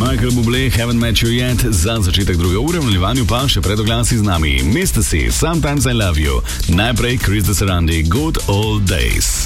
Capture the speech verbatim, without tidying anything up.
Michael Bublé, Haven't Met You Yet, za začetek druge ure, v nadaljevanju pa še predoglasi z nami. Mister C, Sometimes I Love You, najprej Chris de Sarandi, Good Old Days.